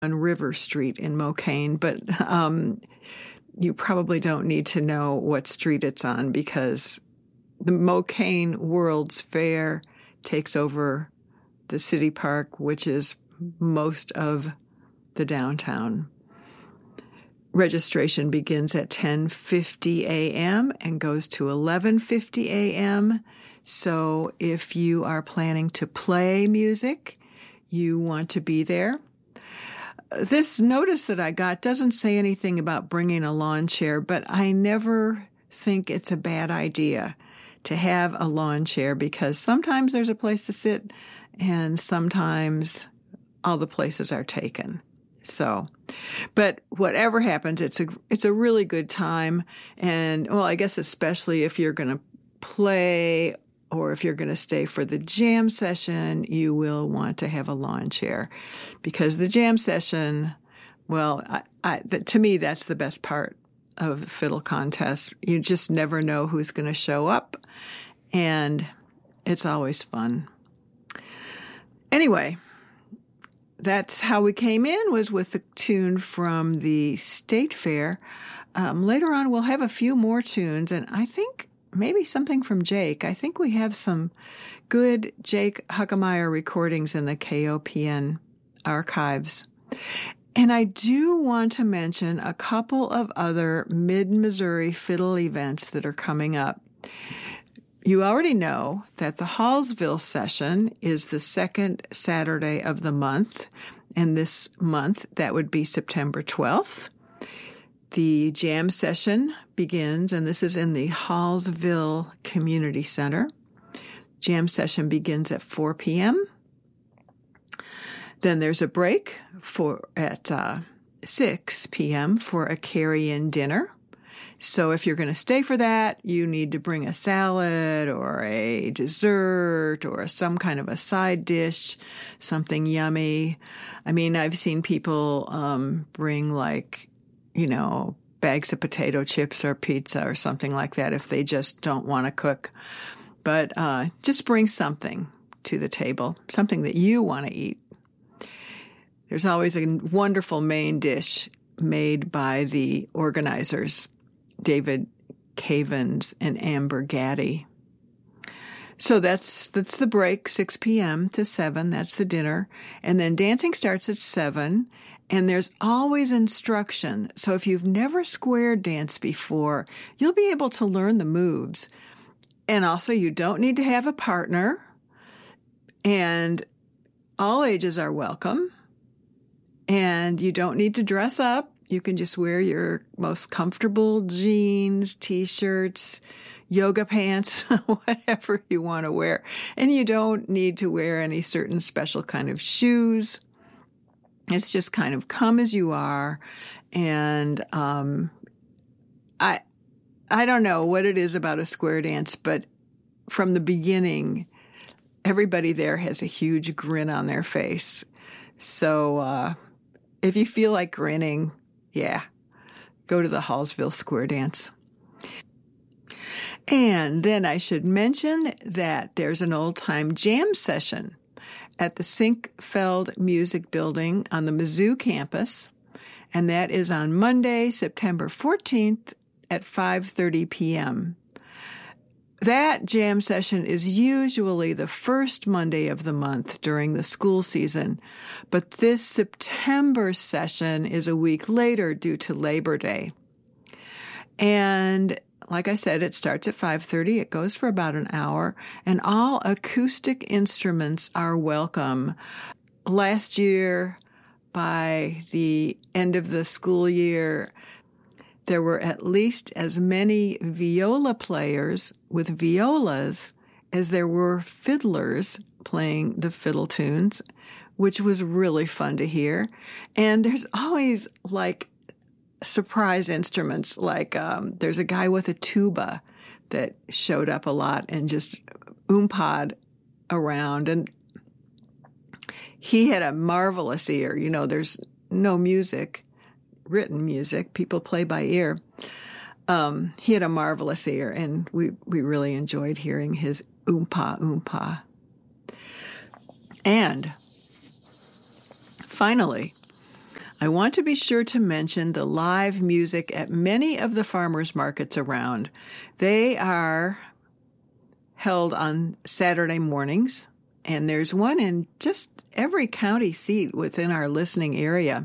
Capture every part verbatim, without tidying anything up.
on River Street in Mocaine, but um, you probably don't need to know what street it's on because the Mocaine World's Fair takes over the city park, which is most of the downtown. Registration begins at ten fifty a.m. and goes to eleven fifty a.m. So if you are planning to play music, you want to be there. This notice that I got doesn't say anything about bringing a lawn chair, but I never think it's a bad idea to have a lawn chair because sometimes there's a place to sit and sometimes all the places are taken. So, but whatever happens, it's a, it's a really good time. And well, I guess especially if you're going to play or if you're going to stay for the jam session, you will want to have a lawn chair because the jam session, well, I, I, to me, that's the best part of the fiddle contest. You just never know who's going to show up, and it's always fun. Anyway, that's how we came in, was with the tune from the State Fair. Um, later on, we'll have a few more tunes, and I think maybe something from Jake. I think we have some good Jake Huckemeyer recordings in the K O P N archives. And I do want to mention a couple of other Mid-Missouri fiddle events that are coming up. You already know that the Hallsville session is the second Saturday of the month, and this month that would be September twelfth. The jam session begins, and this is in the Hallsville Community Center. Jam session begins at four p.m. Then there's a break for at uh, six p.m. for a carry-in dinner. So if you're going to stay for that, you need to bring a salad or a dessert or some kind of a side dish, something yummy. I mean, I've seen people um, bring like, you know, bags of potato chips or pizza or something like that if they just don't want to cook. But uh, just bring something to the table, something that you want to eat. There's always a wonderful main dish made by the organizers, David Cavens and Amber Gaddy. So that's that's the break, six p.m. to seven. That's the dinner. And then dancing starts at seven. And there's always instruction. So if you've never square danced before, you'll be able to learn the moves. And also, you don't need to have a partner. And all ages are welcome. And you don't need to dress up. You can just wear your most comfortable jeans, T-shirts, yoga pants, whatever you want to wear. And you don't need to wear any certain special kind of shoes. It's just kind of come as you are. And um, I I don't know what it is about a square dance, but from the beginning, everybody there has a huge grin on their face. So uh, if you feel like grinning, yeah, go to the Hallsville Square Dance. And then I should mention that there's an old-time jam session at the Sinkfeld Music Building on the Mizzou campus, and that is on Monday, September fourteenth at five thirty p.m. That jam session is usually the first Monday of the month during the school season, but this September session is a week later due to Labor Day. And like I said, it starts at five thirty. It goes for about an hour, and all acoustic instruments are welcome. Last year, by the end of the school year, there were at least as many viola players with violas as there were fiddlers playing the fiddle tunes, which was really fun to hear. And there's always like surprise instruments, like um, there's a guy with a tuba that showed up a lot and just oompah'd around. And he had a marvelous ear. You know, there's no music, written music. People play by ear. Um, he had a marvelous ear, and we, we really enjoyed hearing his oompa oompa. And finally, I want to be sure to mention the live music at many of the farmers markets around. They are held on Saturday mornings, and there's one in just every county seat within our listening area.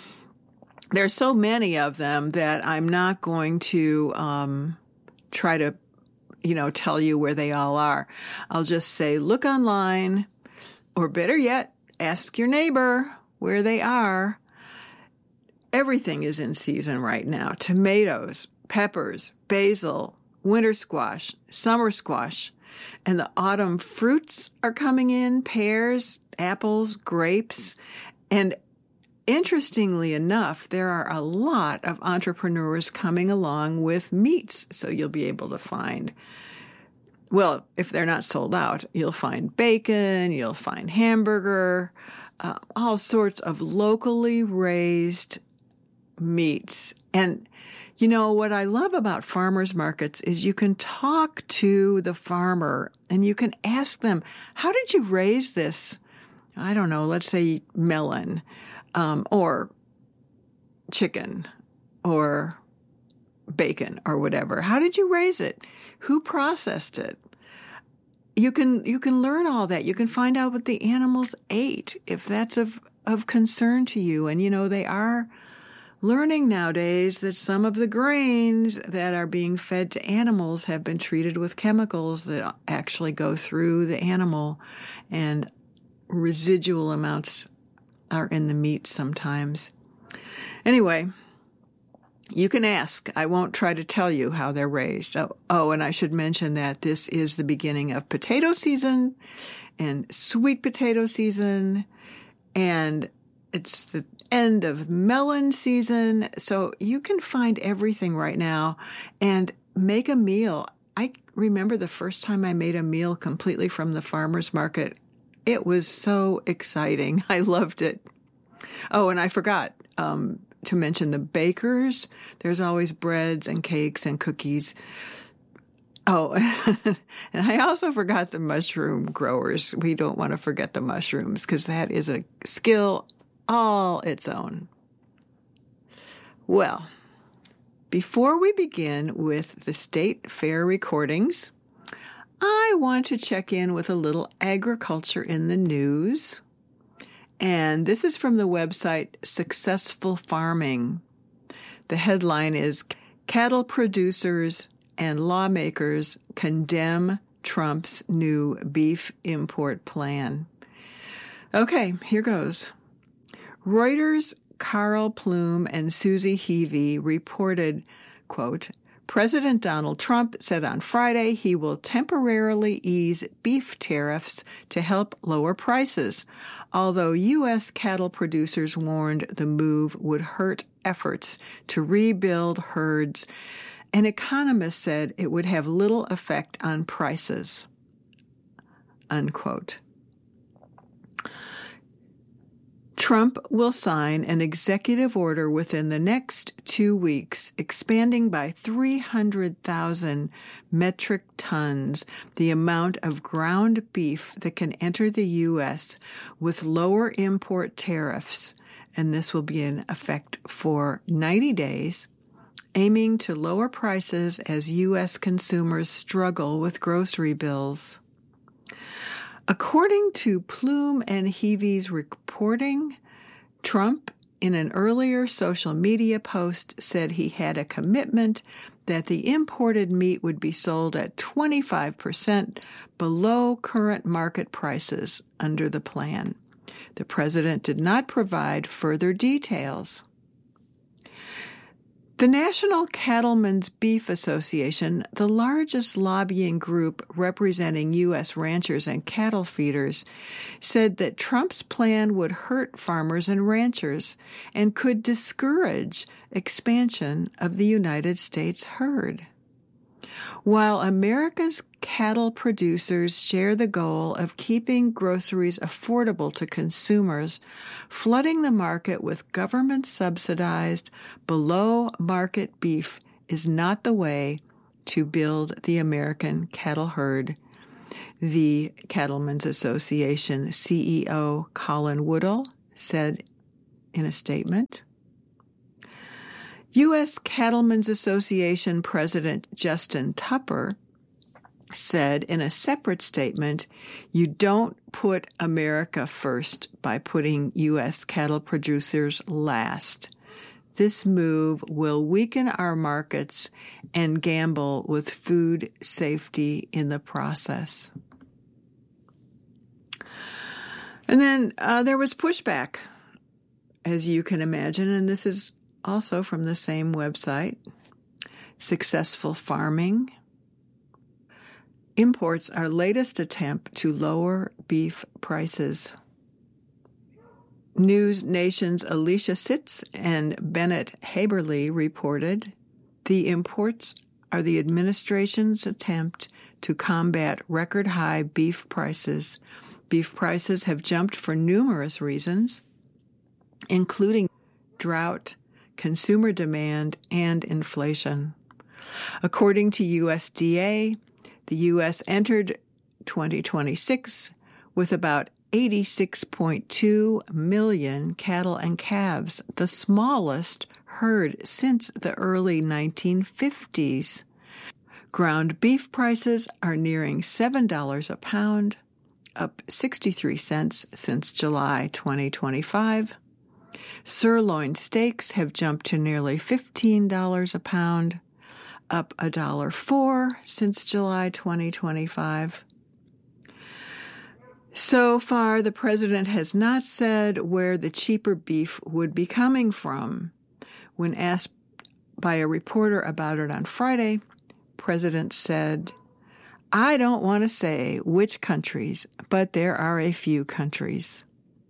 There's so many of them that I'm not going to um, try to, you know, tell you where they all are. I'll just say, look online, or better yet, ask your neighbor where they are. Everything is in season right now. Tomatoes, peppers, basil, winter squash, summer squash, and the autumn fruits are coming in, pears, apples, grapes, and interestingly enough, there are a lot of entrepreneurs coming along with meats, so you'll be able to find, well, if they're not sold out, you'll find bacon, you'll find hamburger, uh, all sorts of locally raised meats. And, you know, what I love about farmers markets is you can talk to the farmer and you can ask them, how did you raise this? I don't know, let's say melon. Um, or chicken or bacon or whatever. How did you raise it? Who processed it? You can you can learn all that. You can find out what the animals ate if that's of, of concern to you. And, you know, they are learning nowadays that some of the grains that are being fed to animals have been treated with chemicals that actually go through the animal, and residual amounts are in the meat sometimes. Anyway, you can ask. I won't try to tell you how they're raised. Oh, oh, and I should mention that this is the beginning of potato season and sweet potato season, and it's the end of melon season. So you can find everything right now and make a meal. I remember the first time I made a meal completely from the farmer's market. It was so exciting. I loved it. Oh, and I forgot um, to mention the bakers. There's always breads and cakes and cookies. Oh, and I also forgot the mushroom growers. We don't want to forget the mushrooms because that is a skill all its own. Well, before we begin with the state fair recordings, I want to check in with a little agriculture in the news. And this is from the website Successful Farming. The headline is Cattle Producers and Lawmakers Condemn Trump's New Beef Import Plan. Okay, here goes. Reuters' Carl Plume and Susie Heavey reported, quote, President Donald Trump said on Friday he will temporarily ease beef tariffs to help lower prices, although U S cattle producers warned the move would hurt efforts to rebuild herds, and economists said it would have little effect on prices, unquote. Trump will sign an executive order within the next two weeks, expanding by three hundred thousand metric tons the amount of ground beef that can enter the U S with lower import tariffs, and this will be in effect for ninety days, aiming to lower prices as U S consumers struggle with grocery bills. According to Plume and Heavey's reporting, Trump, in an earlier social media post, said he had a commitment that the imported meat would be sold at twenty-five percent below current market prices under the plan. The president did not provide further details. The National Cattlemen's Beef Association, the largest lobbying group representing U S ranchers and cattle feeders, said that Trump's plan would hurt farmers and ranchers and could discourage expansion of the United States herd. While America's cattle producers share the goal of keeping groceries affordable to consumers, flooding the market with government-subsidized, below-market beef is not the way to build the American cattle herd. The Cattlemen's Association C E O Colin Woodall said in a statement. U S Cattlemen's Association President Justin Tupper said in a separate statement, "You don't put America first by putting U S cattle producers last. This move will weaken our markets and gamble with food safety in the process." And then uh, there was pushback, as you can imagine, and this is also from the same website, Successful Farming. Imports our latest attempt to lower beef prices. News Nation's Alicia Sitz and Bennett Haberly reported the imports are the administration's attempt to combat record-high beef prices. Beef prices have jumped for numerous reasons, including drought, consumer demand, and inflation. According to U S D A, the U S entered twenty twenty-six with about eighty-six point two million cattle and calves, the smallest herd since the early nineteen fifties. Ground beef prices are nearing seven dollars a pound, up sixty-three cents since July twenty twenty-five. Sirloin steaks have jumped to nearly fifteen dollars a pound, up one dollar and four cents since July twenty twenty-five. So far, the president has not said where the cheaper beef would be coming from. When asked by a reporter about it on Friday, President said, "I don't want to say which countries, but there are a few countries."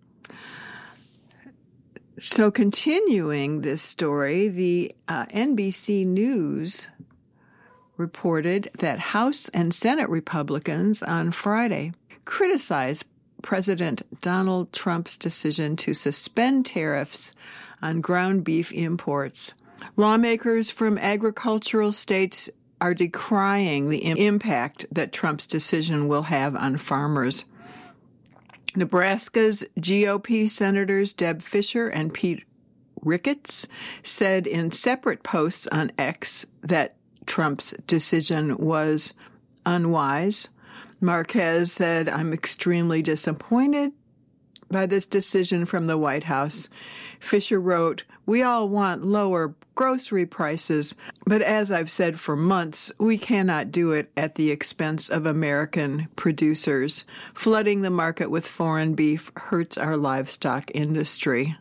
So continuing this story, the uh, N B C News reported that House and Senate Republicans on Friday criticized President Donald Trump's decision to suspend tariffs on ground beef imports. Lawmakers from agricultural states are decrying the impact that Trump's decision will have on farmers. Nebraska's G O P Senators Deb Fischer and Pete Ricketts said in separate posts on X that Trump's decision was unwise. Marquez said, "I'm extremely disappointed by this decision from the White House." Fisher wrote, "We all want lower grocery prices, but as I've said for months, we cannot do it at the expense of American producers. Flooding the market with foreign beef hurts our livestock industry."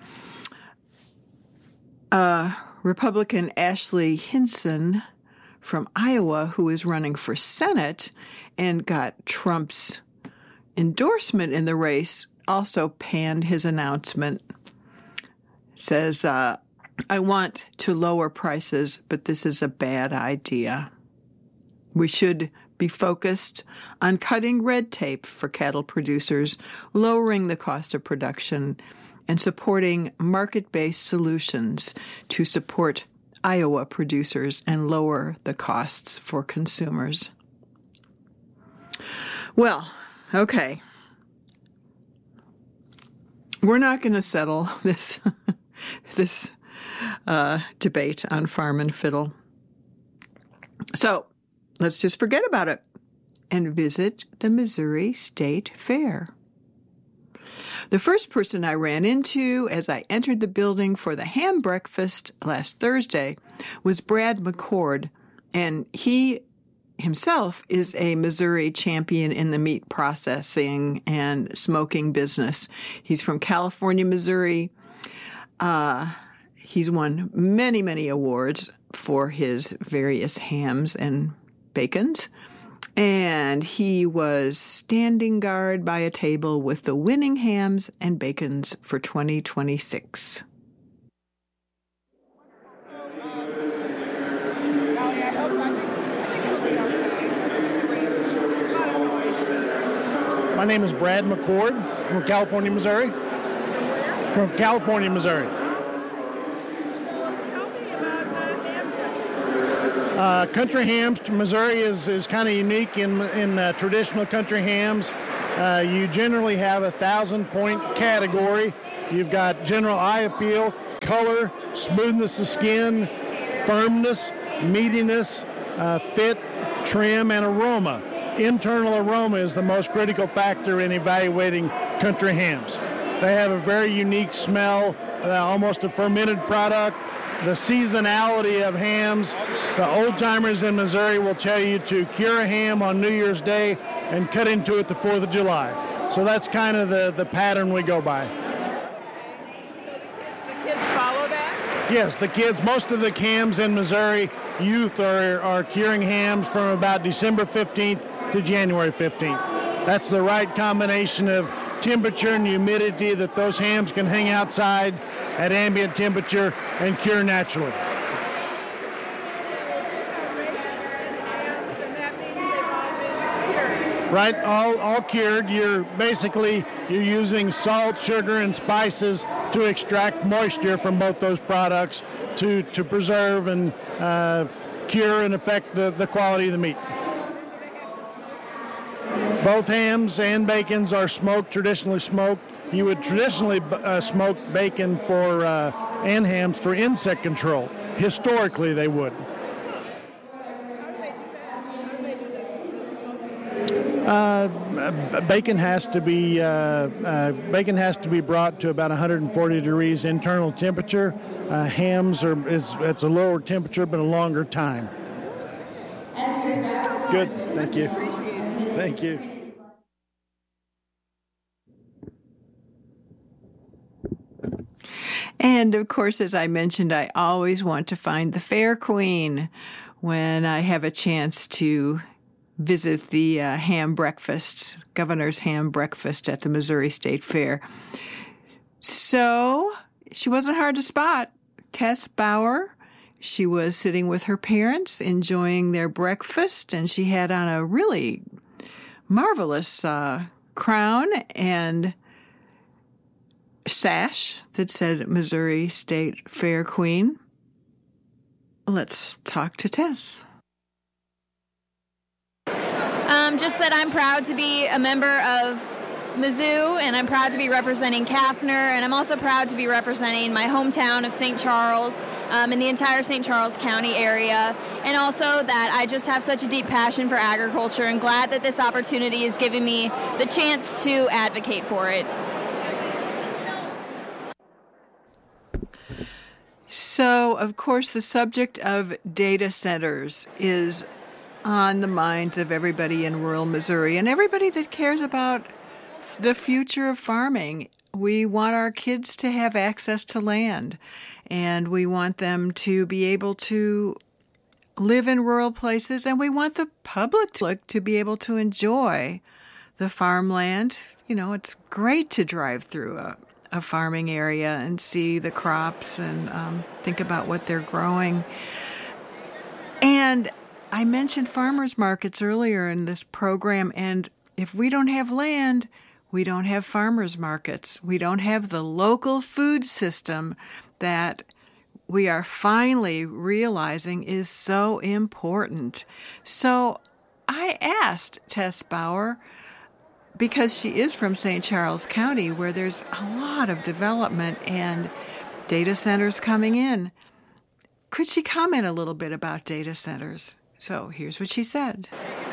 Uh, Republican Ashley Hinson from Iowa, who is running for Senate and got Trump's endorsement in the race, also panned his announcement. Says, uh, "I want to lower prices, but this is a bad idea. We should be focused on cutting red tape for cattle producers, lowering the cost of production, and supporting market-based solutions to support Iowa producers and lower the costs for consumers." Well, okay. We're not going to settle this this uh, debate on farm and fiddle. So let's just forget about it and visit the Missouri State Fair. The first person I ran into as I entered the building for the ham breakfast last Thursday was Brad McCord, and he himself is a Missouri champion in the meat processing and smoking business. He's from California, Missouri. Uh, he's won many, many awards for his various hams and bacons. And he was standing guard by a table with the winning hams and bacons for twenty twenty-six. My name is Brad McCord from California, Missouri. From California, Missouri. Uh, country hams, Missouri is, is kind of unique in in uh, traditional country hams. uh, you generally have a thousand-point category. You've got general eye appeal, color, smoothness of skin, firmness, meatiness, uh, fit, trim, and aroma. Internal aroma is the most critical factor in evaluating country hams. They have a very unique smell, uh, almost a fermented product. The seasonality of hams, the old-timers in Missouri will tell you to cure a ham on New Year's Day and cut into it the fourth of July. So that's kind of the, the pattern we go by. The kids follow that? Yes, the kids, most of the hams in Missouri, youth are, are curing hams from about December fifteenth to January fifteenth. That's the right combination of temperature and humidity that those hams can hang outside at ambient temperature and cure naturally. Right, all, all cured. You're basically you're using salt, sugar, and spices to extract moisture from both those products to, to preserve and uh, cure and affect the, the quality of the meat. Both hams and bacons are smoked, traditionally smoked. You would traditionally uh, smoke bacon for uh, and hams for insect control. Historically, they would. Uh, bacon has to be uh, uh, bacon has to be brought to about one hundred forty degrees internal temperature. Uh, hams are is it's a lower temperature but a longer time. Good, thank you. Thank you. And of course, as I mentioned, I always want to find the Fair Queen when I have a chance to visit the uh, ham breakfast, Governor's Ham Breakfast at the Missouri State Fair. So she wasn't hard to spot. Tess Bauer, she was sitting with her parents enjoying their breakfast, and she had on a really marvelous uh, crown and sash that said Missouri State Fair Queen. Let's talk to Tess. Um, just that I'm proud to be a member of Mizzou, and I'm proud to be representing Kaffner, and I'm also proud to be representing my hometown of Saint Charles um, and the entire Saint Charles County area, and also that I just have such a deep passion for agriculture and glad that this opportunity is giving me the chance to advocate for it. So, of course, the subject of data centers is on the minds of everybody in rural Missouri and everybody that cares about the future of farming. We want our kids to have access to land, and we want them to be able to live in rural places, and we want the public to be able to enjoy the farmland. You know, it's great to drive through a a farming area and see the crops and um, think about what they're growing. And I mentioned farmers markets earlier in this program, and if we don't have land, we don't have farmers markets. We don't have the local food system that we are finally realizing is so important. So I asked Tess Bauer, because she is from Saint Charles County, where there's a lot of development and data centers coming in. Could she comment a little bit about data centers? So here's what she said.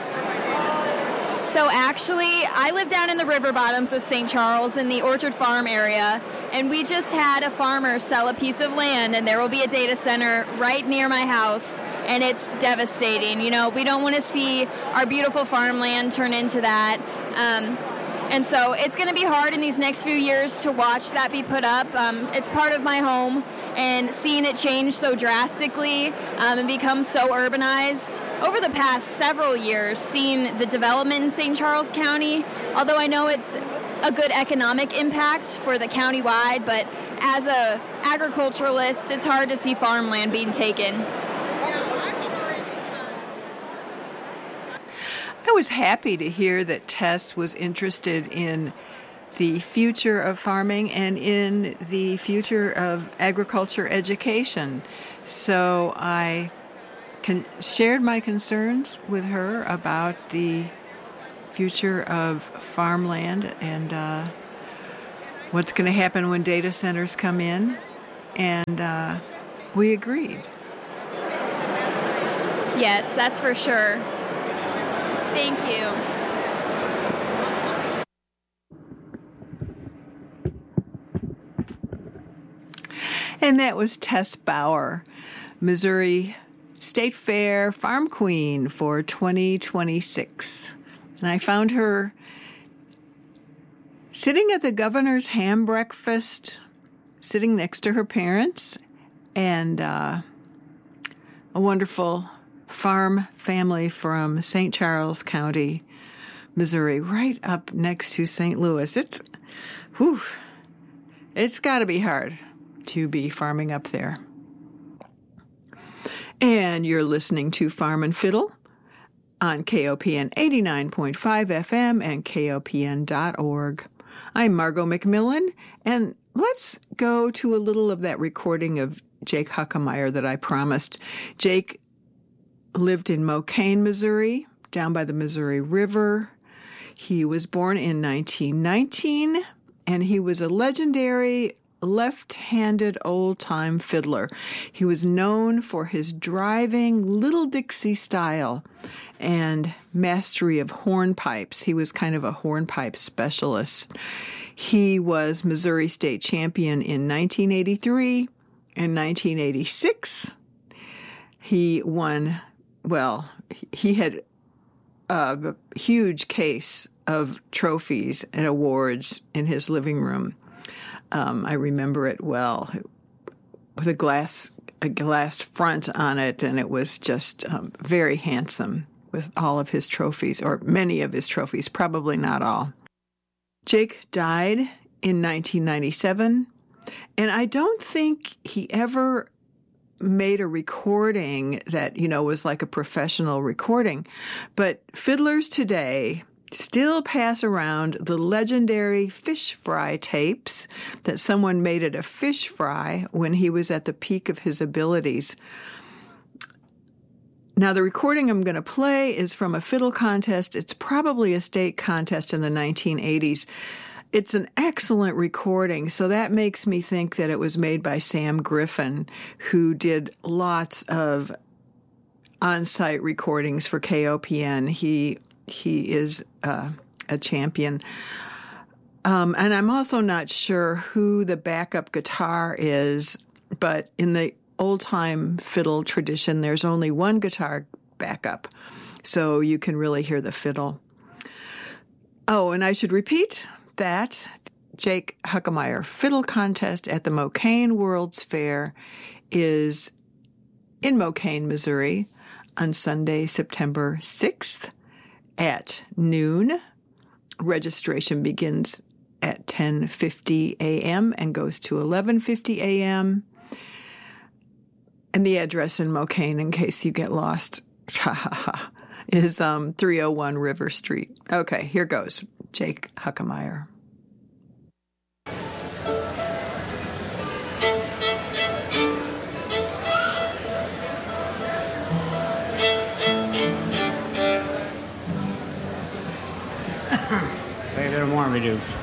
So actually, I live down in the river bottoms of Saint Charles in the Orchard Farm area, and we just had a farmer sell a piece of land, and there will be a data center right near my house, and it's devastating. You know, we don't want to see our beautiful farmland turn into that. Um, and so it's going to be hard in these next few years to watch that be put up. Um, it's part of my home, and seeing it change so drastically um, and become so urbanized over the past several years, seeing the development in Saint Charles County, although I know it's a good economic impact for the county-wide, but as a agriculturalist, it's hard to see farmland being taken. I was happy to hear that Tess was interested in the future of farming and in the future of agriculture education. So I con- shared my concerns with her about the future of farmland and uh, what's going to happen when data centers come in. And uh, we agreed. Yes, that's for sure. Thank you. And that was Tess Bauer, Missouri State Fair Farm Queen for twenty twenty-six. And I found her sitting at the governor's ham breakfast, sitting next to her parents, and uh, a wonderful farm family from Saint Charles County, Missouri, right up next to Saint Louis. It's, whew, it's got to be hard to be farming up there. And you're listening to Farm and Fiddle on K O P N eighty-nine point five F M and K O P N dot org. I'm Margot McMillan, and let's go to a little of that recording of Jake Huckemeyer that I promised. Jake lived in Mocaine, Missouri, down by the Missouri River. He was born in nineteen nineteen, and he was a legendary left-handed old-time fiddler. He was known for his driving Little Dixie style and mastery of hornpipes. He was kind of a hornpipe specialist. He was Missouri State Champion in nineteen eighty-three and nineteen eighty-six. He won, well, he had a huge case of trophies and awards in his living room. Um, I remember it well, with a glass a glass front on it, and it was just um, very handsome with all of his trophies, or many of his trophies, probably not all. Jake died in nineteen ninety-seven, and I don't think he ever made a recording that, you know, was like a professional recording, but fiddlers today still pass around the legendary fish fry tapes that someone made at a fish fry when he was at the peak of his abilities. Now, the recording I'm going to play is from a fiddle contest. It's probably a state contest in the nineteen eighties. It's an excellent recording, so that makes me think that it was made by Sam Griffin, who did lots of on-site recordings for K O P N. He He is uh, a champion. Um, and I'm also not sure who the backup guitar is, but in the old-time fiddle tradition, there's only one guitar backup, so you can really hear the fiddle. Oh, and I should repeat that Jake Huckemeyer Fiddle Contest at the Mocaine World's Fair is in Mocaine, Missouri, on Sunday, September sixth. At noon. Registration begins at ten fifty a.m. and goes to eleven fifty a.m. And the address in Mocaine, in case you get lost, is um, three oh one River Street. Okay, here goes. Jake Huckemeyer. Play a little more, we do.